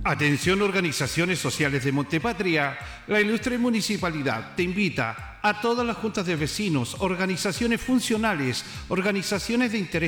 Atención organizaciones sociales de Montepatria, la ilustre municipalidad te invita a todas las juntas de vecinos, organizaciones funcionales, organizaciones de interés